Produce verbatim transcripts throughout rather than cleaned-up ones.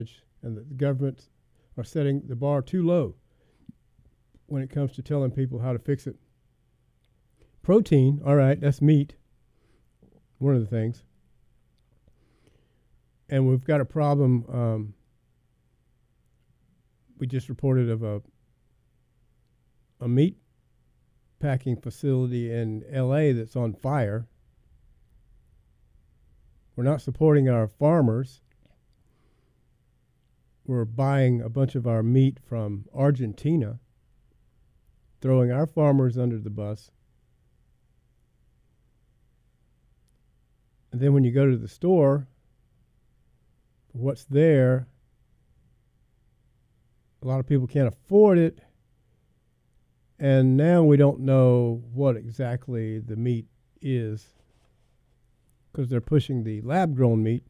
and the governments are setting the bar too low when it comes to telling people how to fix it. Protein, all right, that's meat, one of the things. And we've got a problem. Um, we just reported of a a meat packing facility in L A that's on fire. We're not supporting our farmers. We're buying a bunch of our meat from Argentina, throwing our farmers under the bus. And then when you go to the store, what's there, a lot of people can't afford it. And now we don't know what exactly the meat is because they're pushing the lab-grown meat.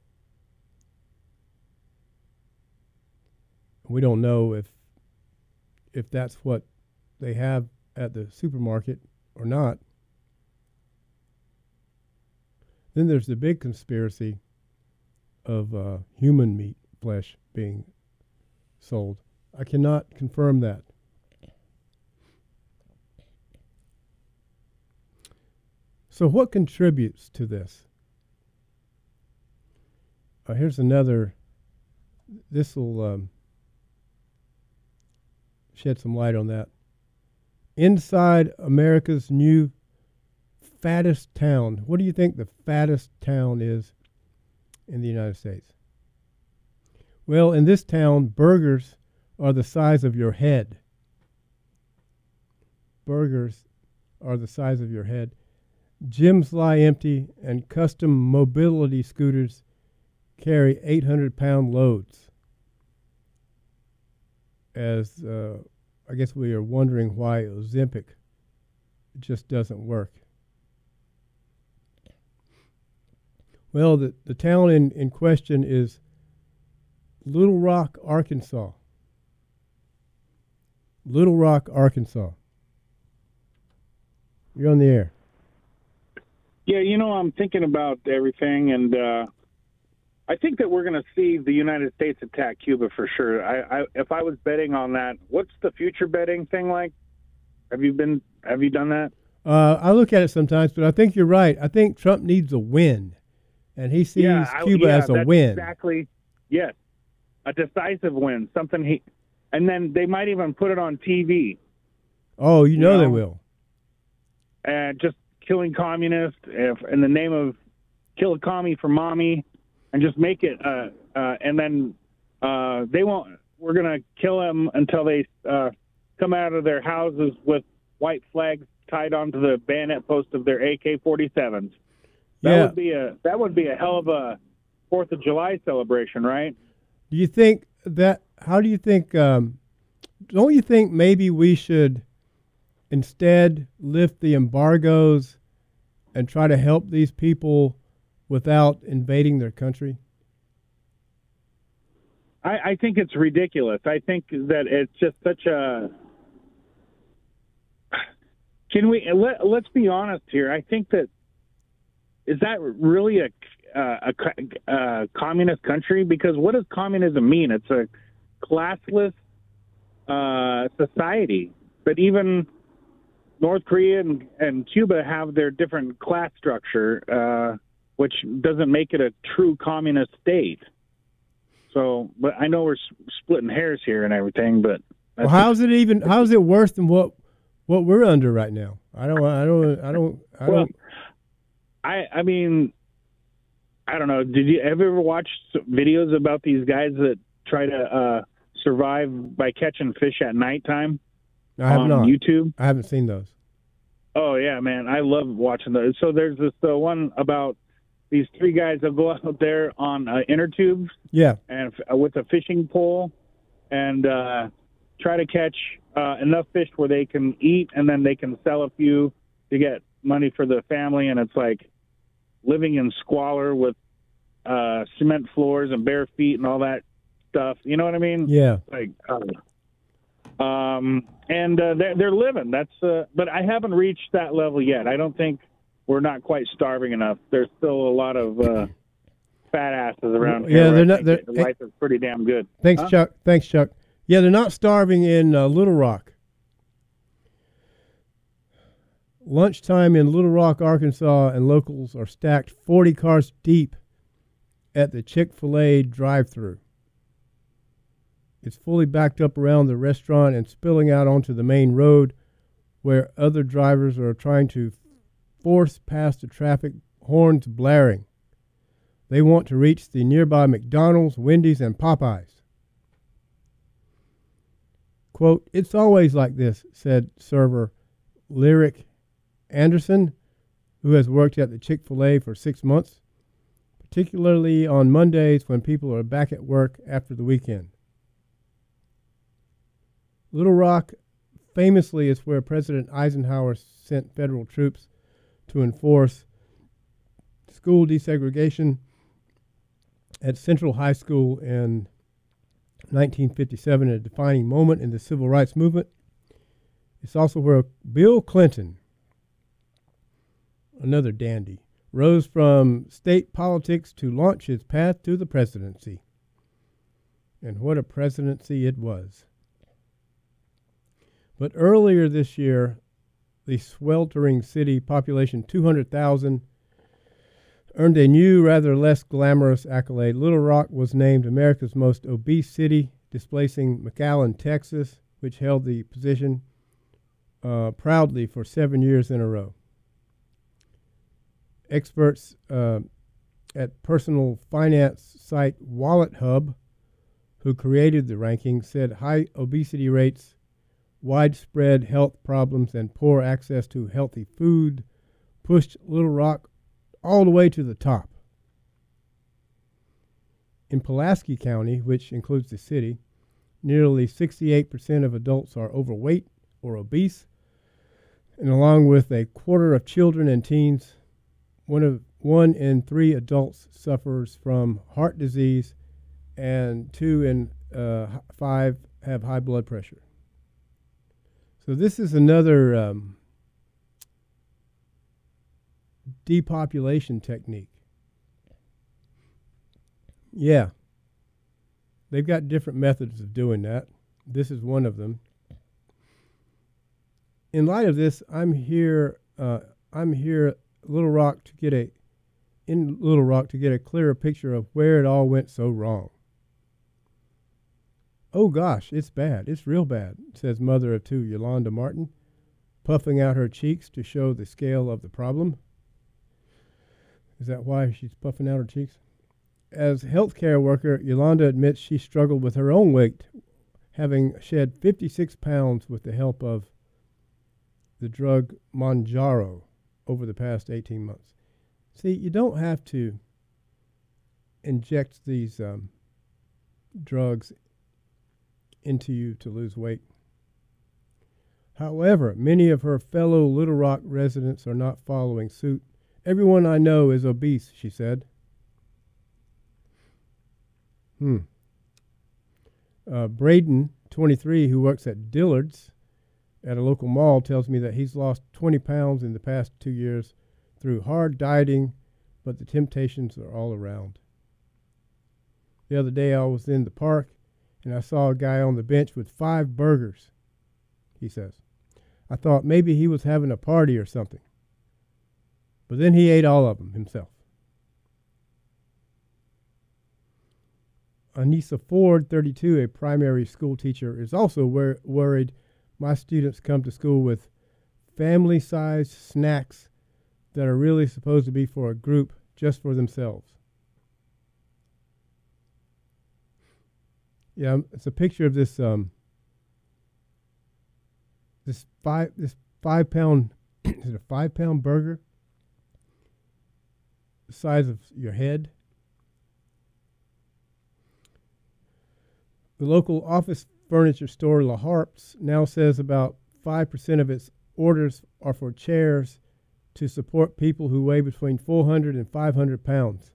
We don't know if if that's what they have at the supermarket or not. Then there's the big conspiracy of uh, human meat, flesh being sold. I cannot confirm that. So what contributes to this? Uh, here's another. This will um, shed some light on that. Inside America's new fattest town. What do you think the fattest town is in the United States? Well, in this town, burgers are the size of your head. Burgers are the size of your head. Gyms lie empty, and custom mobility scooters carry eight hundred pound loads. As uh, I guess we are wondering why Ozempic just doesn't work. Well, the, the town in, in question is Little Rock, Arkansas. Little Rock, Arkansas. You're on the air. Yeah, you know, I'm thinking about everything, and uh, I think that we're going to see the United States attack Cuba for sure. I, I, if I was betting on that, what's the future betting thing like? Have you been? Have you done that? Uh, I look at it sometimes, but I think you're right. I think Trump needs a win, and he sees yeah, I, Cuba yeah, as a that's win. Exactly. Yes, a decisive win. Something he, and then they might even put it on T V. Oh, you, you know, know they will. And just killing communists if, in the name of kill a commie for mommy, and just make it. Uh, uh, and then uh, they won't. We're gonna kill them until they uh, come out of their houses with white flags tied onto the bayonet post of their A K forty-sevens. That yeah. would be a that would be a hell of a Fourth of July celebration, right? Do you think that? How do you think? Um, don't you think maybe we should instead lift the embargoes and try to help these people without invading their country? I, I think it's ridiculous. I think that it's just such a. Can we let, let's be honest here? I think that is that really a a, a, a communist country? Because what does communism mean? It's a classless uh, society. But even North Korea and, and Cuba have their different class structure, uh, which doesn't make it a true communist state. So, but I know we're s- splitting hairs here and everything, but well, how's it even? How's it worse than what what we're under right now? I don't. I don't. I don't. I well, don't. I. I mean, I don't know. Did you ever watch videos about these guys that try to uh, survive by catching fish at nighttime? I have on not. YouTube? I haven't seen those. Oh yeah, man, I love watching those. So there's this the one about these three guys that go out there on uh, inner tubes, yeah, and uh, with a fishing pole, and uh, try to catch uh, enough fish where they can eat, and then they can sell a few to get money for the family. And it's like living in squalor with uh, cement floors and bare feet and all that stuff. You know what I mean? Yeah. Like. Uh, Um, and uh, they're, they're living. That's, uh, but I haven't reached that level yet. I don't think we're not quite starving enough. There's still a lot of uh, fat asses around Yeah, here. where they're I not- think they're- that life is pretty damn good. Thanks, Huh? Chuck. Thanks, Chuck. Yeah, they're not starving in uh, Little Rock. Lunchtime in Little Rock, Arkansas, and locals are stacked forty cars deep at the Chick-fil-A drive-thru. It's fully backed up around the restaurant and spilling out onto the main road, where other drivers are trying to force past the traffic, horns blaring. They want to reach the nearby McDonald's, Wendy's, and Popeyes. Quote, "It's always like this," said server Lyric Anderson, who has worked at the Chick-fil-A for six months, particularly on Mondays when people are back at work after the weekend. Little Rock famously is where President Eisenhower sent federal troops to enforce school desegregation at Central High School in nineteen fifty-seven, a defining moment in the civil rights movement. It's also where Bill Clinton, another dandy, rose from state politics to launch his path to the presidency. And what a presidency it was. But earlier this year, the sweltering city, population two hundred thousand, earned a new, rather less glamorous accolade. Little Rock was named America's most obese city, displacing McAllen, Texas, which held the position uh, proudly for seven years in a row. Experts uh, at personal finance site Wallet Hub, who created the ranking, said high obesity rates, widespread health problems, and poor access to healthy food pushed Little Rock all the way to the top. In Pulaski County, which includes the city, nearly sixty-eight percent of adults are overweight or obese, and along with a quarter of children and teens, one of one in three adults suffers from heart disease, and two in uh, five have high blood pressure. So this is another um, depopulation technique. Yeah, they've got different methods of doing that. This is one of them. In light of this, I'm here. Uh, I'm here, Little Rock, to get a in Little Rock to get a clearer picture of where it all went so wrong. "Oh gosh, it's bad. It's real bad," says mother of two, Yolanda Martin, puffing out her cheeks to show the scale of the problem. Is that why she's puffing out her cheeks? As a healthcare worker, Yolanda admits she struggled with her own weight, having shed fifty-six pounds with the help of the drug Mounjaro over the past eighteen months. See, you don't have to inject these um, drugs into you to lose weight. However, many of her fellow Little Rock residents are not following suit. "Everyone I know is obese," she said. Hmm. Uh, Braden, twenty-three, who works at Dillard's at a local mall, tells me that he's lost twenty pounds in the past two years through hard dieting, but the temptations are all around. The other day I was in the park and I saw a guy on the bench with five burgers, he says. I thought maybe he was having a party or something. But then he ate all of them himself. Anissa Ford, thirty-two, a primary school teacher, is also wor- worried my students come to school with family-sized snacks that are really supposed to be for a group just for themselves. Yeah, it's a picture of this um, this five this five pound is it a five pound burger the size of your head. The local office furniture store La Harps now says about five percent of its orders are for chairs to support people who weigh between four hundred and five hundred pounds.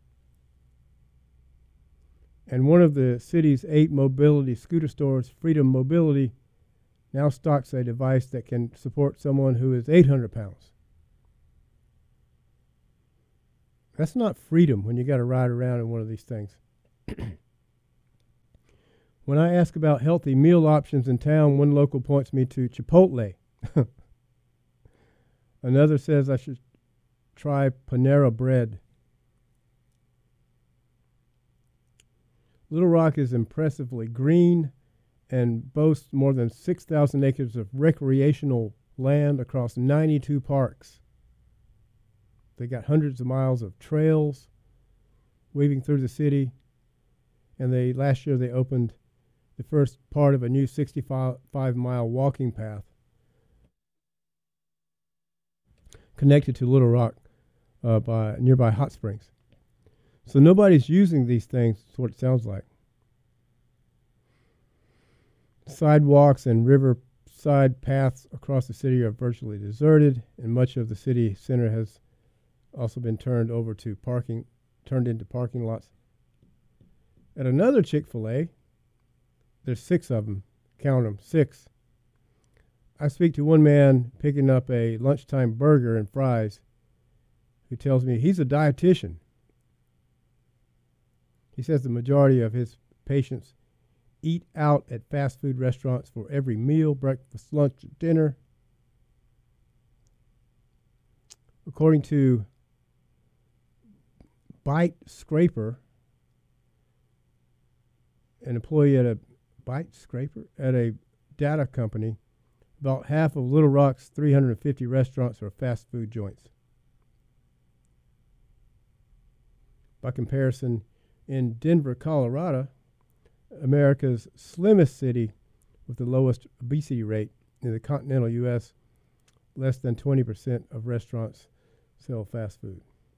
And one of the city's eight mobility scooter stores, Freedom Mobility, now stocks a device that can support someone who is eight hundred pounds. That's not freedom when you got to ride around in one of these things. When I ask about healthy meal options in town, one local points me to Chipotle. Another says I should try Panera Bread. Little Rock is impressively green and boasts more than six thousand acres of recreational land across ninety-two parks. They got hundreds of miles of trails weaving through the city, and they last year they opened the first part of a new sixty-five mile walking path connected to Little Rock uh, by nearby Hot Springs. So nobody's using these things, is what it sounds like. Sidewalks and riverside paths across the city are virtually deserted, and much of the city center has also been turned over to parking, turned into parking lots. At another Chick-fil-A, there's six of them. Count them, six. I speak to one man picking up a lunchtime burger and fries who tells me he's a dietitian. He says the majority of his patients eat out at fast food restaurants for every meal, breakfast, lunch, and dinner. According to Bite Scraper, an employee at a Bite Scraper at a data company, about half of Little Rock's three hundred fifty restaurants are fast food joints. By comparison, in Denver, Colorado, America's slimmest city with the lowest obesity rate in the continental U S, less than twenty percent of restaurants sell fast food.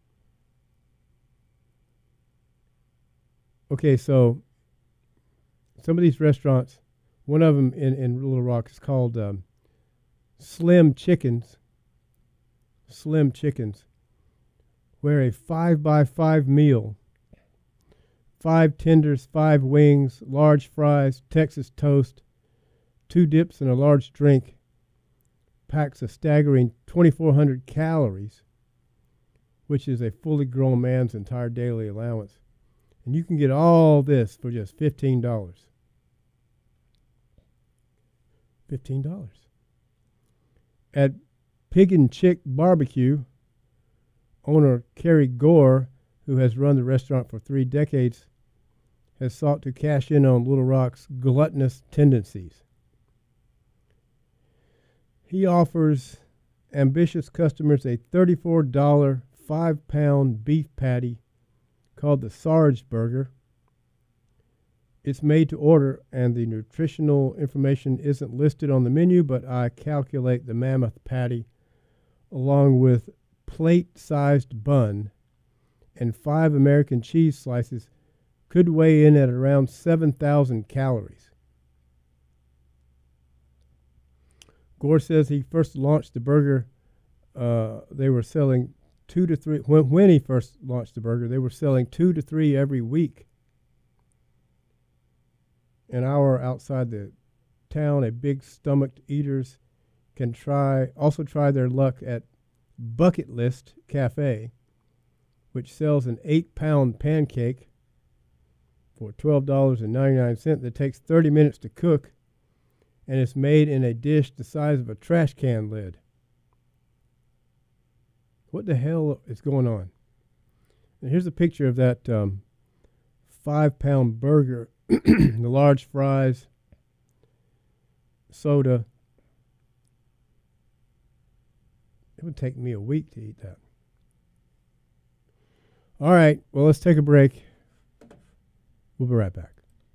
Okay, so some of these restaurants, one of them in, in Little Rock is called um, Slim Chickens. Slim Chickens, where a five by five meal, five tenders, five wings, large fries, Texas toast, two dips, and a large drink packs a staggering twenty-four hundred calories, which is a fully grown man's entire daily allowance. And you can get all this for just fifteen dollars. fifteen dollars. At Pig and Chick Barbecue, owner Kerry Gore, who has run the restaurant for three decades, has sought to cash in on Little Rock's gluttonous tendencies. He offers ambitious customers a thirty-four dollar five pound beef patty called the Sarge Burger. It's made to order, and the nutritional information isn't listed on the menu, but I calculate the mammoth patty, along with plate-sized bun and five American cheese slices, could weigh in at around seven thousand calories. Gore says he first launched the burger, uh, they were selling two to three, when, when he first launched the burger, they were selling two to three every week. An hour outside the town, a big stomached eaters can try, also try their luck at Bucket List Cafe, which sells an eight pound pancake for twelve dollars and ninety-nine cents that takes thirty minutes to cook, and it's made in a dish the size of a trash can lid. What the hell is going on? And here's a picture of that um, five pound burger, the large fries, soda. It would take me a week to eat that. All right, well, let's take a break. We'll be right back.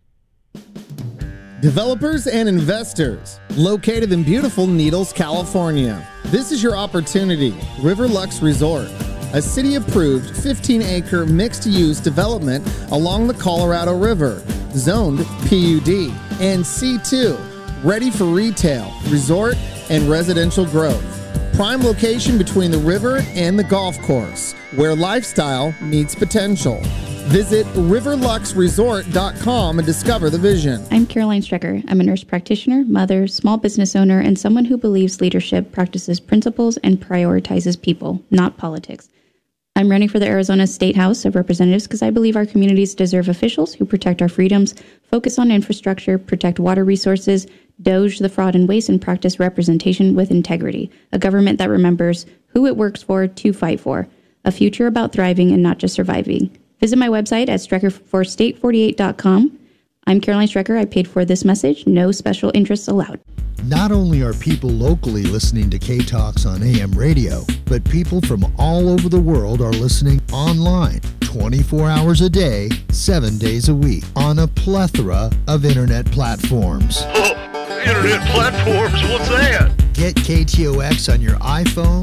Developers and investors located in beautiful Needles, California. This is your opportunity. Riverlux Resort, a city-approved fifteen acre mixed-use development along the Colorado River, zoned P U D and C two, ready for retail, resort, and residential growth. Prime location between the river and the golf course, where lifestyle meets potential. Visit riverlux resort dot com and discover the vision. I'm Caroline Strecker. I'm a nurse practitioner, mother, small business owner, and someone who believes leadership practices principles and prioritizes people, not politics. I'm running for the Arizona State House of Representatives because I believe our communities deserve officials who protect our freedoms, focus on infrastructure, protect water resources, doge the fraud and waste, and practice representation with integrity. A government that remembers who it works for to fight for. A future about thriving and not just surviving. Visit my website at strecker for state forty-eight dot com. I'm Caroline Strecker. I paid for this message. No special interests allowed. Not only are people locally listening to K-Talks on A M radio, but people from all over the world are listening online twenty-four hours a day, seven days a week on a plethora of internet platforms. Oh, internet platforms? What's that? Get K T O X on your iPhone,